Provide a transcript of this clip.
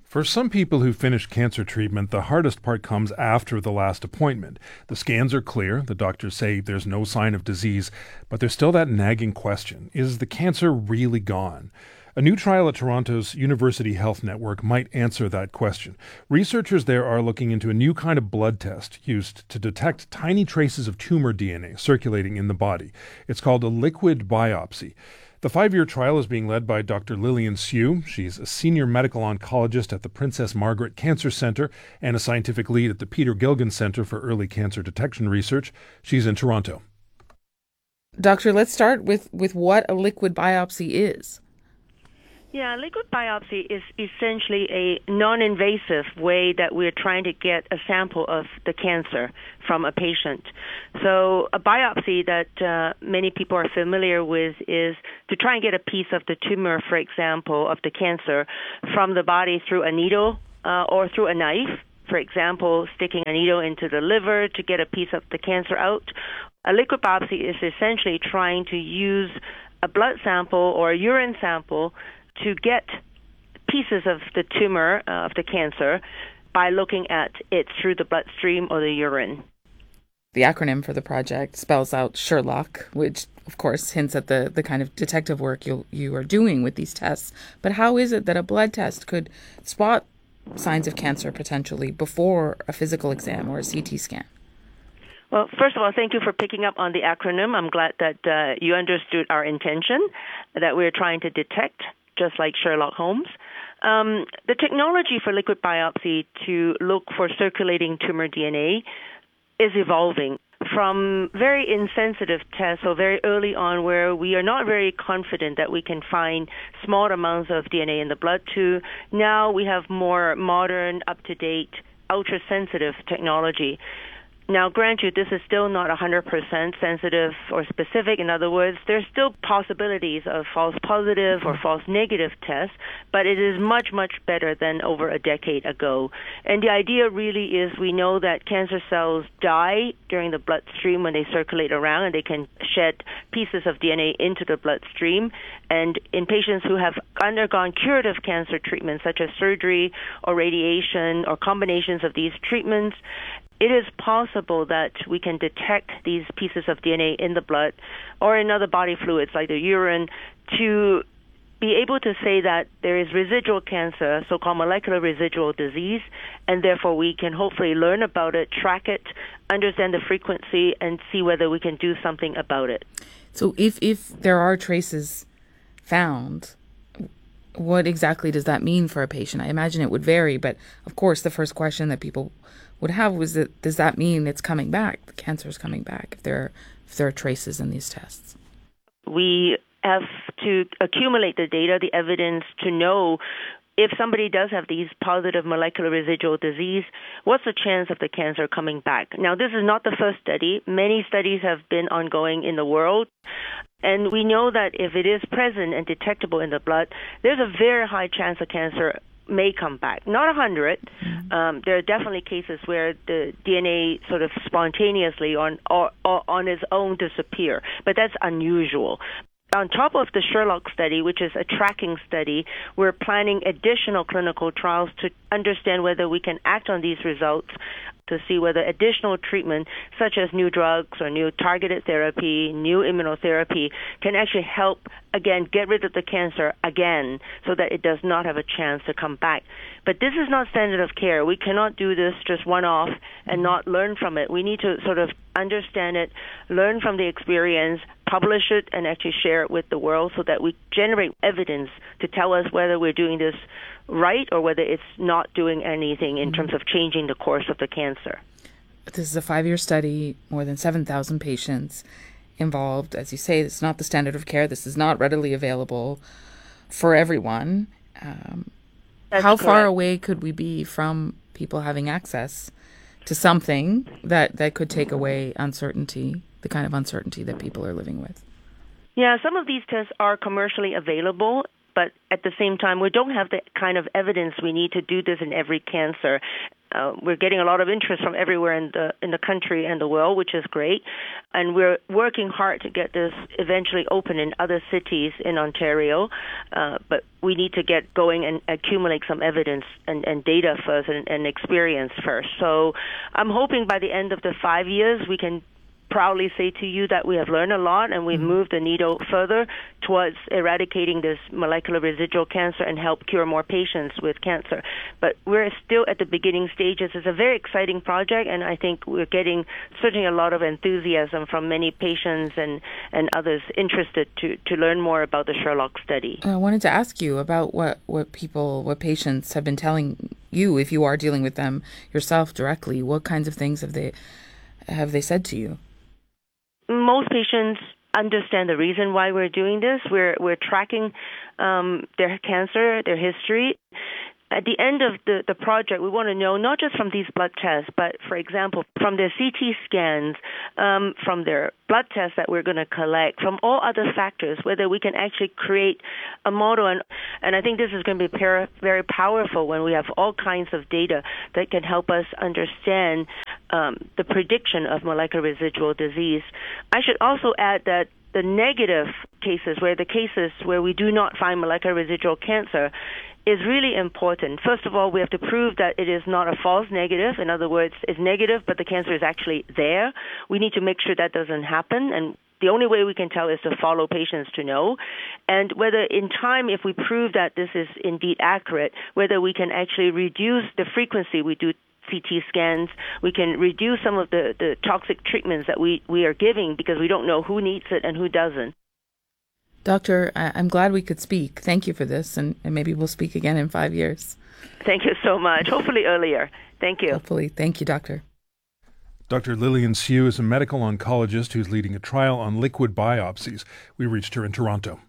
For some people who finish cancer treatment, the hardest part comes after the last appointment. The scans are clear, the doctors say there's no sign of disease, but there's still that nagging question: is the cancer really gone? A new trial at Toronto's University Health Network might answer that question. Researchers there are looking into a new kind of blood test used to detect tiny traces of tumor DNA circulating in the body. It's called a liquid biopsy. The 5-year trial is being led by Dr. Lillian Siu. She's a senior medical oncologist at the Princess Margaret Cancer Centre and a scientific lead at the Peter Gilgan Centre for Early Cancer Detection Research. She's in Toronto. Doctor, let's start with what a liquid biopsy is. Yeah, liquid biopsy is essentially a non-invasive way that we're trying to get a sample of the cancer from a patient. So a biopsy that many people are familiar with is to try and get a piece of the tumor, for example, of the cancer from the body through a needle or through a knife. For example, sticking a needle into the liver to get a piece of the cancer out. A liquid biopsy is essentially trying to use a blood sample or a urine sample to get pieces of the tumor, of the cancer, by looking at it through the bloodstream or the urine. The acronym for the project spells out Sherlock, which, of course, hints at the kind of detective work you are doing with these tests. But how is it that a blood test could spot signs of cancer potentially before a physical exam or a CT scan? Well, first of all, thank you for picking up on the acronym. I'm glad that you understood our intention, that we're trying to detect, just like Sherlock Holmes. The technology for liquid biopsy to look for circulating tumor DNA is evolving from very insensitive tests, so very early on where we are not very confident that we can find small amounts of DNA in the blood, to now we have more modern, up-to-date, ultra-sensitive technology. Now, grant you, this is still not 100% sensitive or specific. In other words, there's still possibilities of false positive or false negative tests, but it is much, much better than over a decade ago. And the idea really is we know that cancer cells die during the bloodstream when they circulate around, and they can shed pieces of DNA into the bloodstream. And in patients who have undergone curative cancer treatments, such as surgery or radiation or combinations of these treatments, it is possible that we can detect these pieces of DNA in the blood or in other body fluids like the urine to be able to say that there is residual cancer, so-called molecular residual disease, and therefore we can hopefully learn about it, track it, understand the frequency, and see whether we can do something about it. So if there are traces found, what exactly does that mean for a patient? I imagine it would vary, but of course the first question that people would have was that, does that mean it's coming back? The cancer is coming back if there are traces in these tests? We have to accumulate the data, the evidence to know if somebody does have these positive molecular residual disease, what's the chance of the cancer coming back? Now, this is not the first study. Many studies have been ongoing in the world. And we know that if it is present and detectable in the blood, there's a very high chance of cancer may come back. Not 100. There are definitely cases where the DNA sort of spontaneously or on its own disappear, but that's unusual. On top of the Sherlock study, which is a tracking study, we're planning additional clinical trials to understand whether we can act on these results to see whether additional treatment, such as new drugs or new targeted therapy, new immunotherapy, can actually help, again, get rid of the cancer again so that it does not have a chance to come back. But this is not standard of care. We cannot do this just one-off and not learn from it. We need to sort of understand it, learn from the experience, publish it, and actually share it with the world so that we generate evidence to tell us whether we're doing this right or whether it's not doing anything in terms of changing the course of the cancer. This is a 5-year study, more than 7,000 patients involved. As you say, it's not the standard of care. This is not readily available for everyone. How far away could we be from people having access to something that could take away uncertainty, the kind of uncertainty that people are living with? Yeah, some of these tests are commercially available, but at the same time, we don't have the kind of evidence we need to do this in every cancer. We're getting a lot of interest from everywhere in the country and the world, which is great. And we're working hard to get this eventually open in other cities in Ontario. But we need to get going and accumulate some evidence and data first and experience first. So I'm hoping by the end of the 5 years, we can proudly say to you that we have learned a lot and we've moved the needle further towards eradicating this molecular residual cancer and help cure more patients with cancer. But we're still at the beginning stages. It's a very exciting project, and I think we're getting certainly a lot of enthusiasm from many patients and others interested to learn more about the Sherlock study. I wanted to ask you about what patients have been telling you, if you are dealing with them yourself directly. What kinds of things have they said to you? Most patients understand the reason why we're doing this. We're tracking their cancer, their history. At the end of the project, we want to know not just from these blood tests, but, for example, from their CT scans, from their blood tests that we're going to collect, from all other factors, whether we can actually create a model. And I think this is going to be very powerful when we have all kinds of data that can help us understand the prediction of molecular residual disease. I should also add that the negative cases, the cases where we do not find molecular residual cancer, is really important. First of all, we have to prove that it is not a false negative. In other words, it's negative, but the cancer is actually there. We need to make sure that doesn't happen, and the only way we can tell is to follow patients to know. And whether in time, if we prove that this is indeed accurate, whether we can actually reduce the frequency we do CT scans, we can reduce some of the toxic treatments that we are giving because we don't know who needs it and who doesn't. Doctor, I'm glad we could speak. Thank you for this, and maybe we'll speak again in 5 years. Thank you so much. Hopefully earlier. Thank you. Hopefully. Thank you, Doctor. Dr. Lillian Siu is a medical oncologist who's leading a trial on liquid biopsies. We reached her in Toronto.